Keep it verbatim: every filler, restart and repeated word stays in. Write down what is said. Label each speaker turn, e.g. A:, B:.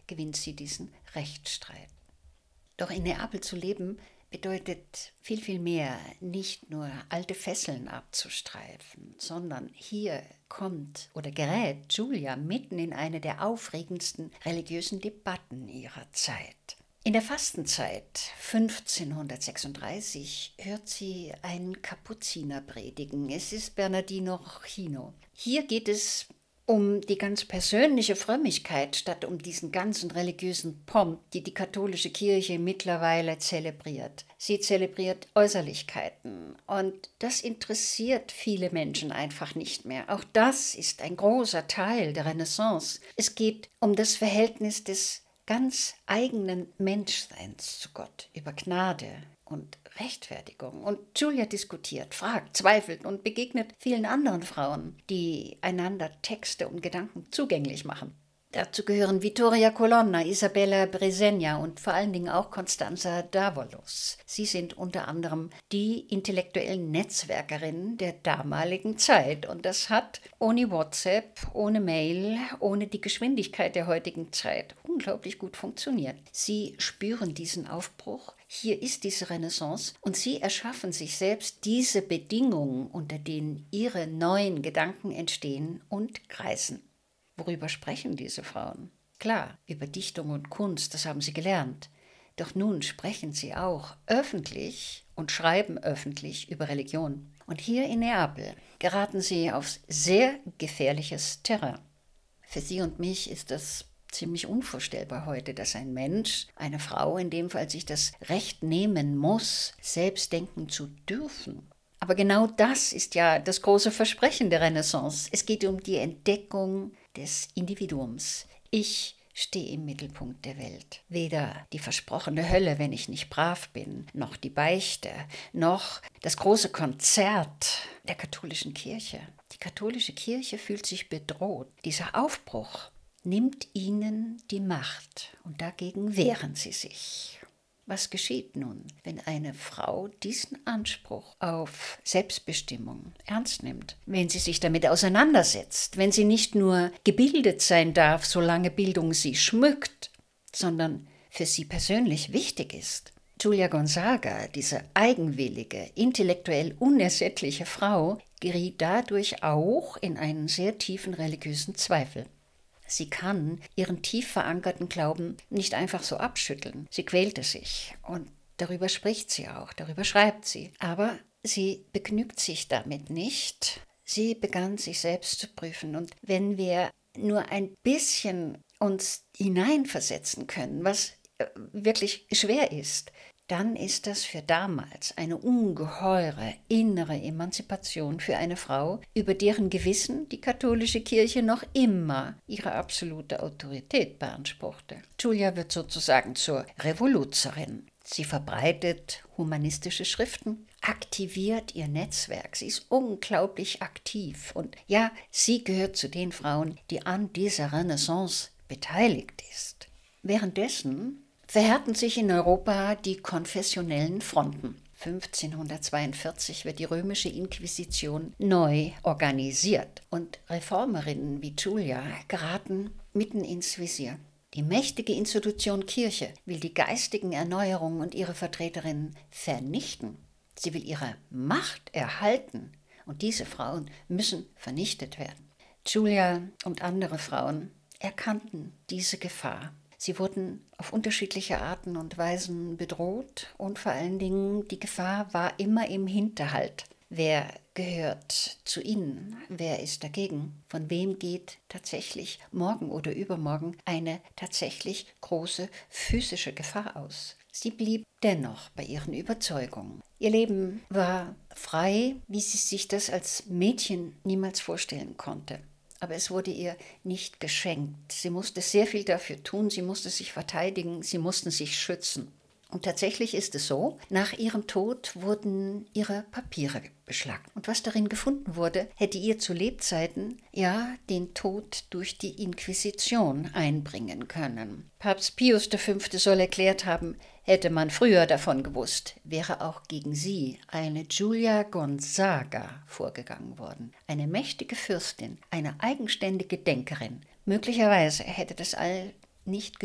A: gewinnt sie diesen Rechtsstreit. Doch in Neapel zu leben bedeutet viel, viel mehr, nicht nur alte Fesseln abzustreifen, sondern hier kommt oder gerät Giulia mitten in eine der aufregendsten religiösen Debatten ihrer Zeit. In der Fastenzeit fünfzehnhundertsechsunddreißig hört sie einen Kapuziner predigen. Es ist Bernardino Ruffino. Hier geht es um die ganz persönliche Frömmigkeit statt um diesen ganzen religiösen Pomp, die die katholische Kirche mittlerweile zelebriert. Sie zelebriert Äußerlichkeiten und das interessiert viele Menschen einfach nicht mehr. Auch das ist ein großer Teil der Renaissance. Es geht um das Verhältnis des ganz eigenen Menschseins zu Gott, über Gnade und Rechtfertigung. Und Giulia diskutiert, fragt, zweifelt und begegnet vielen anderen Frauen, die einander Texte und Gedanken zugänglich machen. Dazu gehören Vittoria Colonna, Isabella Bresegna und vor allen Dingen auch Constanza Davalos. Sie sind unter anderem die intellektuellen Netzwerkerinnen der damaligen Zeit. Und das hat ohne WhatsApp, ohne Mail, ohne die Geschwindigkeit der heutigen Zeit unglaublich gut funktioniert. Sie spüren diesen Aufbruch. Hier ist diese Renaissance und sie erschaffen sich selbst diese Bedingungen, unter denen ihre neuen Gedanken entstehen und kreisen. Worüber sprechen diese Frauen? Klar, über Dichtung und Kunst, das haben sie gelernt. Doch nun sprechen sie auch öffentlich und schreiben öffentlich über Religion. Und hier in Neapel geraten sie auf sehr gefährliches Terrain. Für sie und mich ist das ziemlich unvorstellbar heute, dass ein Mensch, eine Frau in dem Fall, sich das Recht nehmen muss, selbst denken zu dürfen. Aber genau das ist ja das große Versprechen der Renaissance. Es geht um die Entdeckung des Individuums. Ich stehe im Mittelpunkt der Welt. Weder die versprochene Hölle, wenn ich nicht brav bin, noch die Beichte, noch das große Konzert der katholischen Kirche. Die katholische Kirche fühlt sich bedroht. Dieser Aufbruch nimmt ihnen die Macht und dagegen wehren sie sich. Was geschieht nun, wenn eine Frau diesen Anspruch auf Selbstbestimmung ernst nimmt? Wenn sie sich damit auseinandersetzt, wenn sie nicht nur gebildet sein darf, solange Bildung sie schmückt, sondern für sie persönlich wichtig ist? Giulia Gonzaga, diese eigenwillige, intellektuell unersättliche Frau, geriet dadurch auch in einen sehr tiefen religiösen Zweifel. Sie kann ihren tief verankerten Glauben nicht einfach so abschütteln. Sie quälte sich und darüber spricht sie auch, darüber schreibt sie. Aber sie begnügt sich damit nicht. Sie begann sich selbst zu prüfen. Und wenn wir nur ein bisschen uns hineinversetzen können, was wirklich schwer ist, dann ist das für damals eine ungeheure innere Emanzipation für eine Frau, über deren Gewissen die katholische Kirche noch immer ihre absolute Autorität beanspruchte. Giulia wird sozusagen zur Revoluzerin. Sie verbreitet humanistische Schriften, aktiviert ihr Netzwerk. Sie ist unglaublich aktiv. Und ja, sie gehört zu den Frauen, die an dieser Renaissance beteiligt ist. Währenddessen verhärten sich in Europa die konfessionellen Fronten. fünfzehnhundertzweiundvierzig wird die römische Inquisition neu organisiert und Reformerinnen wie Giulia geraten mitten ins Visier. Die mächtige Institution Kirche will die geistigen Erneuerungen und ihre Vertreterinnen vernichten. Sie will ihre Macht erhalten und diese Frauen müssen vernichtet werden. Giulia und andere Frauen erkannten diese Gefahr. Sie wurden auf unterschiedliche Arten und Weisen bedroht und vor allen Dingen die Gefahr war immer im Hinterhalt. Wer gehört zu ihnen? Wer ist dagegen? Von wem geht tatsächlich morgen oder übermorgen eine tatsächlich große physische Gefahr aus? Sie blieb dennoch bei ihren Überzeugungen. Ihr Leben war frei, wie sie sich das als Mädchen niemals vorstellen konnte. Aber es wurde ihr nicht geschenkt. Sie musste sehr viel dafür tun, sie musste sich verteidigen, sie mussten sich schützen. Und tatsächlich ist es so, nach ihrem Tod wurden ihre Papiere beschlagnahmt. Und was darin gefunden wurde, hätte ihr zu Lebzeiten ja den Tod durch die Inquisition einbringen können. Papst Pius der Fünfte soll erklärt haben, hätte man früher davon gewusst, wäre auch gegen sie eine Giulia Gonzaga vorgegangen worden. Eine mächtige Fürstin, eine eigenständige Denkerin. Möglicherweise hätte das all nicht